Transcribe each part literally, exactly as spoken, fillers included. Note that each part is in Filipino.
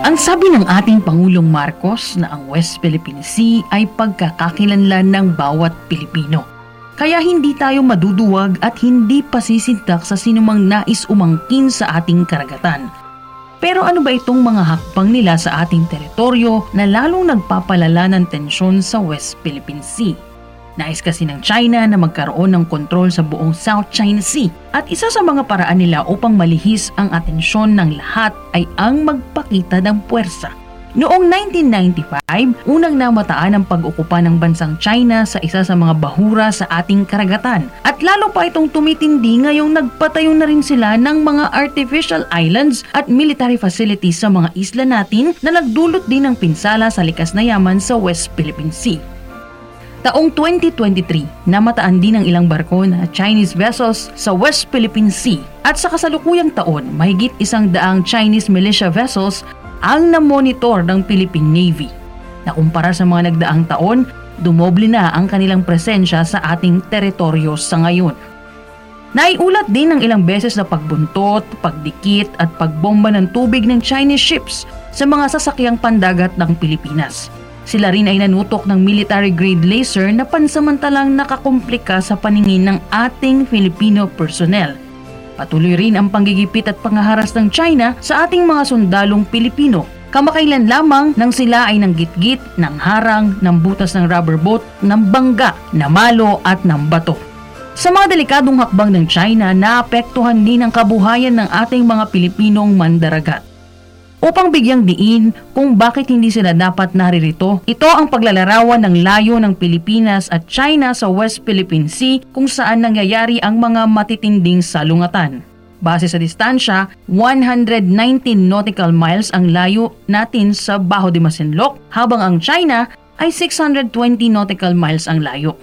Ang sabi ng ating Pangulong Marcos na ang West Philippine Sea ay pagkakakilanlan ng bawat Pilipino. Kaya hindi tayo maduduwag at hindi pasisintak sa sinumang nais umangkin sa ating karagatan. Pero ano ba itong mga hakbang nila sa ating teritoryo na lalong nagpapalala ng tensyon sa West Philippine Sea? Nais kasi ng China na magkaroon ng kontrol sa buong South China Sea at isa sa mga paraan nila upang malihis ang atensyon ng lahat ay ang magpakita ng puwersa. Noong nineteen ninety-five, unang namataan ang pag-ukupa ng bansang China sa isa sa mga bahura sa ating karagatan at lalo pa itong tumitindi ngayong nagpatayo na rin sila ng mga artificial islands at military facilities sa mga isla natin na nagdulot din ng pinsala sa likas na yaman sa West Philippine Sea. Taong twenty twenty-three, namataan din ang ilang barko na Chinese vessels sa West Philippine Sea at sa kasalukuyang taon, mahigit isang daang Chinese militia vessels ang namonitor ng Philippine Navy. Nakumpara sa mga nagdaang taon, dumoble na ang kanilang presensya sa ating teritoryo sa ngayon. Naiulat din ng ilang beses na pagbuntot, pagdikit at pagbomba ng tubig ng Chinese ships sa mga sasakyang pandagat ng Pilipinas. Sila rin ay nanutok ng military-grade laser na pansamantalang nakakomplika sa paningin ng ating Filipino personnel. Patuloy rin ang panggigipit at pangaharas ng China sa ating mga sundalong Pilipino. Kamakailan lamang nang sila ay nanggitgit, ng harang, ng butas ng rubber boat, ng bangga, namalo at ng bato. Sa mga delikadong hakbang ng China, naapektuhan din ang kabuhayan ng ating mga Pilipinong mandaragat. Upang bigyang diin kung bakit hindi sila dapat naririto, ito ang paglalarawan ng layo ng Pilipinas at China sa West Philippine Sea kung saan nangyayari ang mga matitinding salungatan. Base sa distansya, one hundred nineteen nautical miles ang layo natin sa Baho de Masinloc, habang ang China ay six hundred twenty nautical miles ang layo.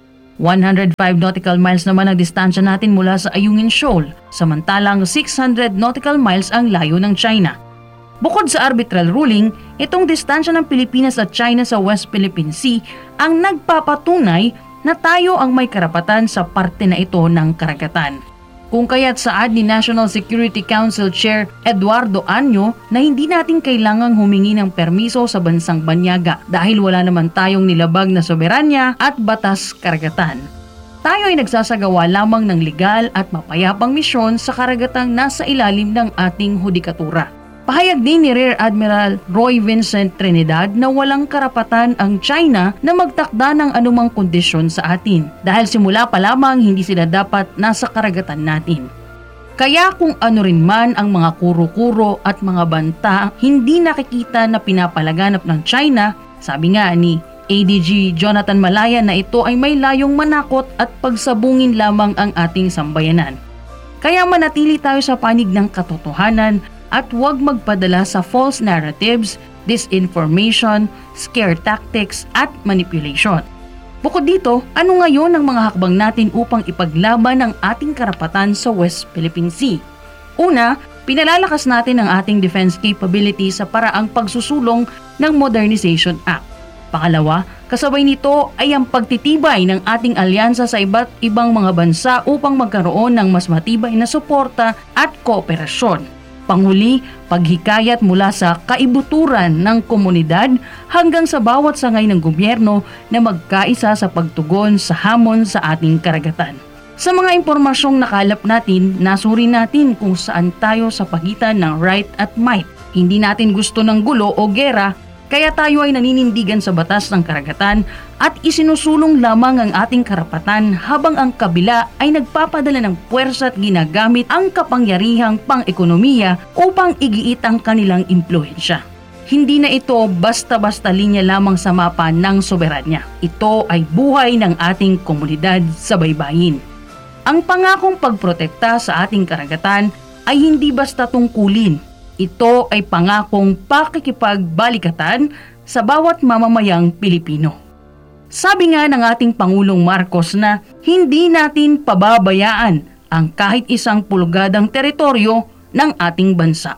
one hundred five nautical miles naman ang distansya natin mula sa Ayungin Shoal, samantalang six hundred nautical miles ang layo ng China. Bukod sa arbitral ruling, itong distansya ng Pilipinas at China sa West Philippine Sea ang nagpapatunay na tayo ang may karapatan sa parte na ito ng karagatan. Kung kaya't saad ni National Security Council Chair Eduardo Año na hindi natin kailangang humingi ng permiso sa bansang banyaga dahil wala naman tayong nilabag na soberanya at batas karagatan. Tayo ay nagsasagawa lamang ng legal at mapayapang misyon sa karagatang nasa ilalim ng ating hudikatura. Pahayag din ni Rear Admiral Roy Vincent Trinidad na walang karapatan ang China na magtakda ng anumang kondisyon sa atin dahil simula pa lamang hindi sila dapat nasa karagatan natin. Kaya kung ano rin man ang mga kuro-kuro at mga banta hindi nakikita na pinapalaganap ng China, sabi nga ni A D G Jonathan Malaya na ito ay may layong manakot at pagsabungin lamang ang ating sambayanan. Kaya manatili tayo sa panig ng katotohanan at huwag magpadala sa false narratives, disinformation, scare tactics at manipulation. Bukod dito, ano ngayon ang mga hakbang natin upang ipaglaban ang ating karapatan sa West Philippine Sea? Una, pinalalakas natin ang ating defense capability sa paraang pagsusulong ng Modernization Act. Pangalawa, kasabay nito ay ang pagtitibay ng ating alyansa sa iba't ibang mga bansa upang magkaroon ng mas matibay na suporta at kooperasyon. Panghuli, paghikayat mula sa kaibuturan ng komunidad hanggang sa bawat sangay ng gobyerno na magkaisa sa pagtugon sa hamon sa ating karagatan. Sa mga impormasyong nakalap natin, nasuri natin kung saan tayo sa pagitan ng right at might. Hindi natin gusto ng gulo o gera, kaya tayo ay naninindigan sa batas ng karagatan at isinusulong lamang ang ating karapatan habang ang kabila ay nagpapadala ng puwersa at ginagamit ang kapangyarihang pang-ekonomiya upang igiit ang kanilang impluensya. Hindi na ito basta-basta linya lamang sa mapa ng soberanya. Ito ay buhay ng ating komunidad sa baybayin. Ang pangakong pagprotekta sa ating karagatan ay hindi basta tungkulin. Ito ay pangakong pakikipagbalikatan sa bawat mamamayang Pilipino. Sabi nga ng ating Pangulong Marcos na hindi natin pababayaan ang kahit isang pulgadang teritoryo ng ating bansa.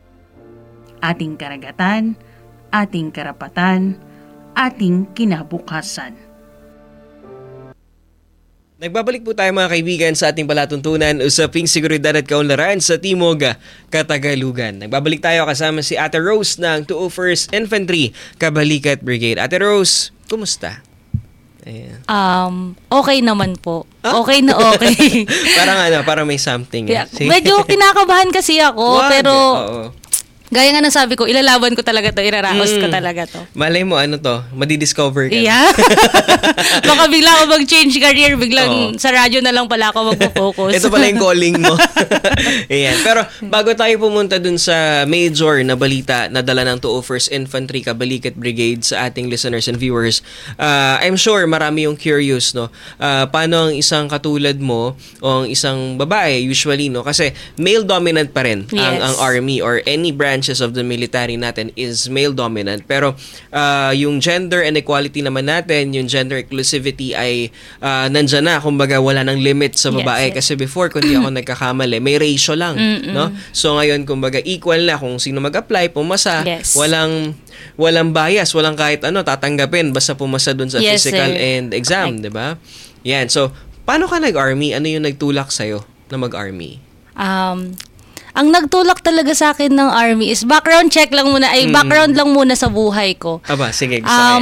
Ating karagatan, ating karapatan, ating kinabukasan. Nagbabalik po tayo mga kaibigan sa ating palatuntunan usaping seguridad at kaunlaran sa Timog, Katagalugan. Nagbabalik tayo kasama si Ate Rose ng two oh first Infantry Kabalikat Brigade. Ate Rose, kumusta? Ayan. Um, okay naman po. Ah? Okay na okay. Parang ano, parang may something. Eh. Yeah, medyo kinakabahan kasi ako, Wag. pero Oo. gaya nga ng sabi ko, ilalaban ko talaga to, iraraos Mm. ko talaga to. Malay mo, ano to, madidiscover ka. Yeah. Baka bigla ako mag-change career, biglang Oo. sa radyo na lang pala ako magpo-focus. Ito pala yung calling mo. Ayan. Pero bago tayo pumunta dun sa major na balita na dala ng two oh first Infantry Kabalikat Brigade sa ating listeners and viewers, uh, I'm sure marami yung curious, no? Uh, paano ang isang katulad mo o ang isang babae, usually, no? Kasi male dominant pa rin ang, Yes. ang army or any branches of the military natin is male dominant. Pero uh, yung gender inequality naman natin, yung gender inclusivity ay uh, nandyan na. Kumbaga, wala nang limit sa babae. Yes, yes. Kasi before, kung di ako nagkakamali, may ratio lang. No? So ngayon, kumbaga, equal na kung sino mag-apply, pumasa. Yes. Walang walang bias, walang kahit ano, tatanggapin basta pumasa dun sa Yes, physical sir. and exam. Correct. Diba? Yan. So, paano ka nag-army? Ano yung nagtulak sa'yo na mag-army? Um, ang nagtulak talaga sa akin ng army is background check lang muna, ay Mm. background lang muna sa buhay ko. Aba, sige, gusto ko yan. Um,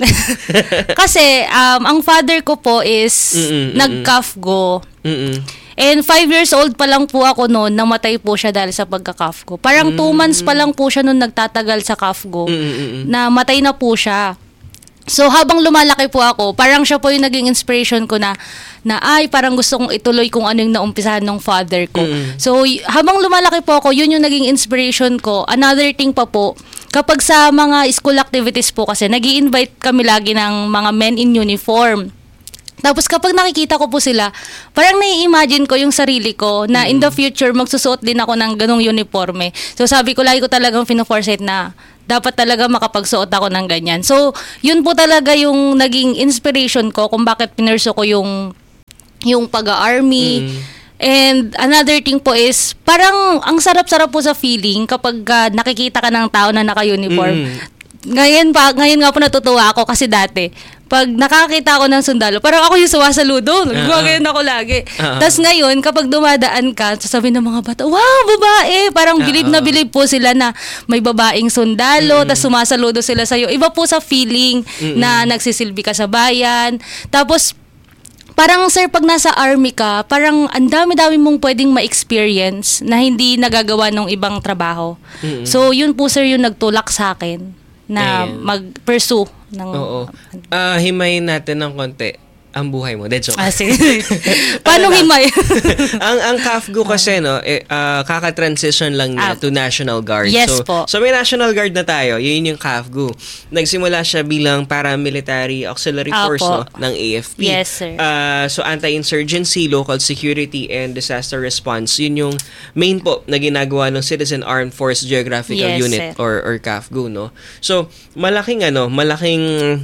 kasi um, ang father ko po is Mm-mm, mm-mm. nag-CAFGO. Mm-mm. And five years old pa lang po ako noon, namatay po siya dahil sa pagka-CAFGO. Parang two months pa lang po siya noon nagtatagal sa CAFGO, Mm-mm. na matay na po siya. So habang lumalaki po ako, parang siya po yung naging inspiration ko na, na ay parang gusto kong ituloy kung ano yung naumpisahan ng father ko. Mm-mm. So y- habang lumalaki po ako, yun yung naging inspiration ko. Another thing pa po, kapag sa mga school activities po kasi, nag-i-invite kami lagi ng mga men in uniform. Tapos kapag nakikita ko po sila, parang nai-imagine ko yung sarili ko na in the future magsusuot din ako ng ganong uniforme. So sabi ko, lagi ko talagang pino-foresight na dapat talaga makapagsuot ako ng ganyan. So yun po talaga yung naging inspiration ko kung bakit pinurso ko yung, yung pag-army. Mm. And another thing po is, parang ang sarap-sarap po sa feeling kapag uh, nakikita ka ng tao na naka-uniform. Mm. Ngayon pa, ngayon nga po natutuwa ako kasi dati, pag nakakita ako ng sundalo, parang ako yung suwasaludo. Nagwagayon ako lagi. Uh-huh. Tapos ngayon, kapag dumadaan ka, sasabihin ng mga bata, wow, babae! Parang bilib na Uh-huh. bilib po sila na may babaeng sundalo, tapos sumasaludo sila sa'yo. Iba po sa feeling na nagsisilbi ka sa bayan. Tapos, parang sir, pag nasa army ka, parang ang dami-dami mong pwedeng ma-experience na hindi nagagawa ng ibang trabaho. Mm-mm. So, yun po sir yung nagtulak sa akin na Ayan. mag-pursue ng... Oo. Ah, himayin natin ng konti ang buhay mo. Dead joke. Ah, sige. Paano Ano na? himay? ang ang CAFGO kasi no, eh, ah, kaka-transition lang niya Ah. to National Guard. Yes so, po. so may National Guard na tayo. Yun yung CAFGO. Nagsimula siya bilang paramilitary auxiliary Ah, force po. no ng A F P. Yes, sir. Ah, so anti-insurgency, local security and disaster response. Yun yung main po na ginagawa ng Citizen Armed Force Geographical Yes, Unit sir. or or CAFGO no. So malaking ano, malaking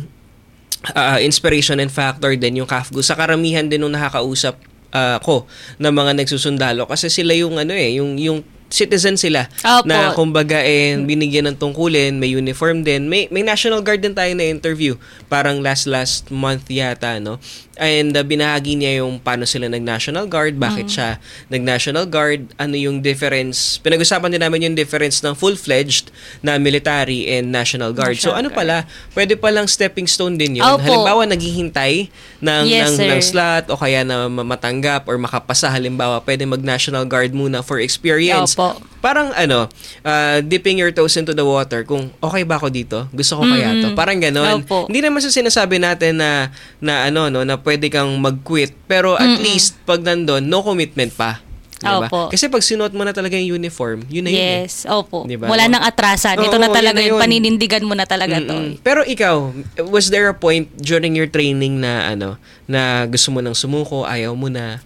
uh, inspiration and factor din yung CAFGO sa karamihan din nung nakakausap uh, ko ng mga nagsusundalo kasi sila yung ano eh yung yung citizen sila Opo. na kumbaga eh binigyan ng tungkulin, may uniform din, may may National Guard din tayo na interview parang last last month yata no. And uh, binahagi niya yung paano sila nag-National Guard, bakit siya nag-National Guard, ano yung difference. Pinag-usapan din namin yung difference ng full-fledged na military and National Guard. so National ano pala, pwede palang stepping stone din yun. Opo. Halimbawa, naghihintay ng, Yes, ng, sir. ng slot o kaya na ma- matanggap or makapasa. Halimbawa, pwede mag-National Guard muna for experience. Opo. Parang ano, uh, dipping your toes into the water kung okay ba ako dito? Gusto ko kaya to? Parang ganon. Opo. Hindi naman sa sinasabi natin na na ano no na pwede kang mag-quit pero at least pag nandun no commitment pa. Diba? Opo. Kasi pag sinuot mo na talaga yung uniform, yun na yun. eh. Yes, opo. Diba? Wala nang atrasan. Ito Oo, na talaga yun na yung yun. paninindigan mo na talaga to. Mm-mm. Pero ikaw, was there a point during your training na ano na gusto mo nang sumuko, ayaw mo na?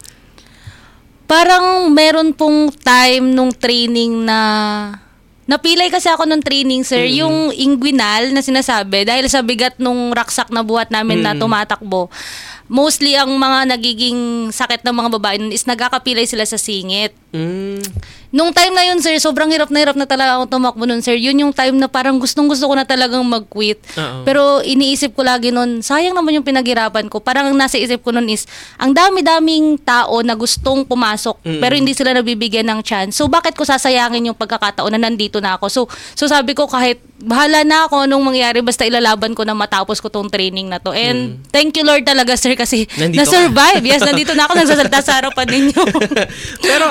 Parang meron pong time nung training na napilay kasi ako ng training, sir, Mm-mm. yung inguinal na sinasabi dahil sa bigat nung raksak na buhat namin na Mm-mm. tumatakbo. Mostly ang mga nagiging sakit ng mga babae nun is nagkakapilay sila sa singit. Mm. Nung time na yun, sir, sobrang hirap na hirap na talaga ako tumakbo nun, sir. Yun yung time na parang gustong-gusto ko na talagang mag-quit. Oo. Pero iniisip ko lagi nun, sayang naman yung pinaghirapan ko. Parang ang nasa isip ko nun is, ang dami-daming tao na gustong pumasok, Mm. pero hindi sila nabibigyan ng chance. So, bakit ko sasayangin yung pagkakataon na nandito na ako? So, so sabi ko, kahit bahala na ako anong mangyari, basta ilalaban ko na matapos ko tong training na to. And thank you, Lord, talaga, sir, kasi Nandito na-survive. Yes, nandito na ako, nagsasalita sa harapan ninyo. Pero,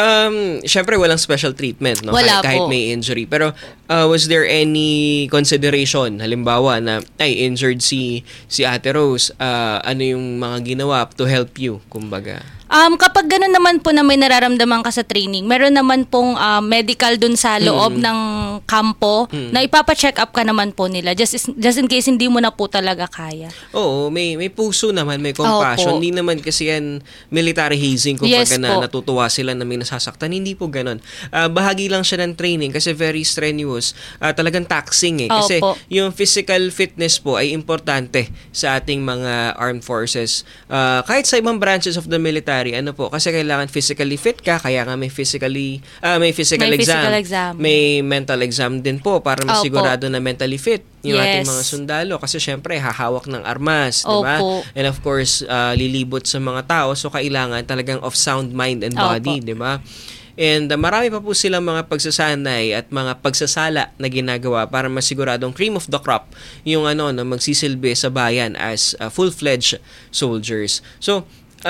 um, syempre, walang special treatment, no? Wala kahit, kahit po. may injury. Pero, uh, was there any consideration, halimbawa, na, ay, injured si, si Ate Rose, uh, ano yung mga ginawa to help you, kumbaga? Um, kapag gano'n naman po na may nararamdaman ka sa training, meron naman pong ah, medical dun sa loob Mm. ng kampo na ipapa-check up ka naman po nila just, is- just in case hindi mo na po talaga kaya. Oo, may may puso naman, may compassion. Opo. Hindi naman kasi yan military hazing kung Yes pagka na po. natutuwa sila na may nasasaktan. Hindi po ganun. Ah, bahagi lang siya ng training kasi very strenuous. Ah, talagang taxing eh. Kasi Opo. yung physical fitness po ay importante sa ating mga armed forces. Ah, kahit sa ibang branches of the military, ano po, kasi kailangan physically fit ka, kaya nga may physically, ah, may physical May exam. physical exam. May mental exam din po para Opo. masigurado na mentally fit yung ating Yes. mga sundalo kasi syempre hahawak ng armas, di ba? Opo. And of course, uh, lilibot sa mga tao so kailangan talagang of sound mind and body, Opo. di ba? And uh, marami pa po silang mga pagsasanay at mga pagsasala na ginagawa para masiguradong cream of the crop yung ano na magsisilbi sa bayan as uh, full-fledged soldiers. So,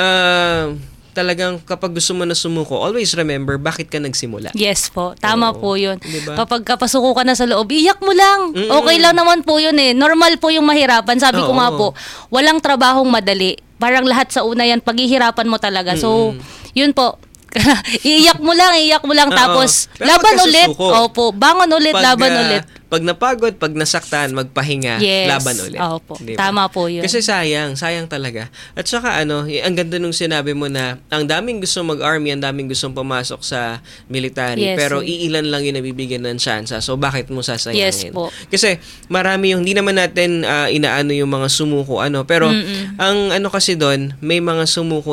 uh, talagang kapag gusto mo na sumuko, always remember bakit ka nagsimula. Yes po, tama Oo. po yun. Diba? Kapag kapasuko ka na sa loob, iyak mo lang. Mm-mm. Okay lang naman po yun eh. Normal po yung mahirapan. Sabi ko Oo. nga po, walang trabahong madali. Parang lahat sa una yan, paghihirapan mo talaga. So, yun po. Iiyak mo lang, iiyak mo lang. Oo. Tapos, Pero laban pagka ulit. susuko, Opo, bangon ulit, Pag, laban ah, ulit. Pag napagod, pag nasaktan, magpahinga, Yes. laban ulit. Opo. Di ba? Tama po yun. Kasi sayang, sayang talaga. At saka ano, y- ang ganda nung sinabi mo na ang daming gusto mag-army, ang daming gustong pumasok sa military, Yes, pero eh. iilan lang yung nabibigyan ng tsansa. So bakit mo sasayangin? Yes po. Kasi marami yung, hindi naman natin ah, inaano yung mga sumuko, ano, pero Mm-mm. ang ano kasi doon, may mga sumuko